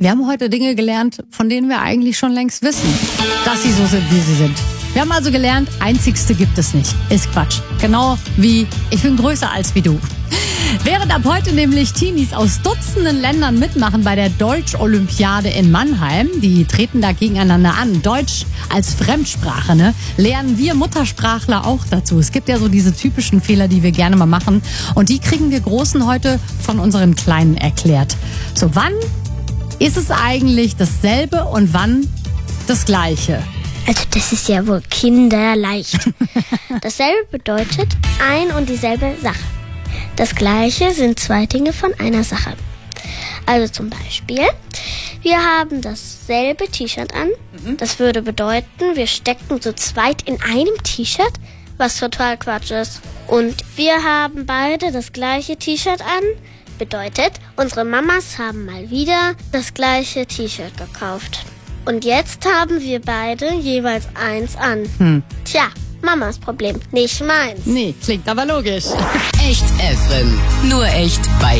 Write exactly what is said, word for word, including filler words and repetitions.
Wir haben heute Dinge gelernt, von denen wir eigentlich schon längst wissen, dass sie so sind, wie sie sind. Wir haben also gelernt, einzigste gibt es nicht. Ist Quatsch. Genau wie, ich bin größer als wie du. Während ab heute nämlich Teenies aus Dutzenden Ländern mitmachen bei der Deutsch-Olympiade in Mannheim, die treten da gegeneinander an. Deutsch als Fremdsprache, ne? Lernen wir Muttersprachler auch dazu. Es gibt ja so diese typischen Fehler, die wir gerne mal machen. Und die kriegen wir Großen heute von unseren Kleinen erklärt. So, wann ist es eigentlich dasselbe und wann das Gleiche? Also das ist ja wohl kinderleicht. Dasselbe bedeutet ein und dieselbe Sache. Das Gleiche sind zwei Dinge von einer Sache. Also zum Beispiel, wir haben dasselbe T-Shirt an. Das würde bedeuten, wir stecken zu zweit in einem T-Shirt, was total Quatsch ist. Und wir haben beide das gleiche T-Shirt an. Bedeutet, unsere Mamas haben mal wieder das gleiche T-Shirt gekauft. Und jetzt haben wir beide jeweils eins an. Hm. Tja, Mamas Problem, nicht meins. Nee, klingt aber logisch. Echt F M. Nur echt bei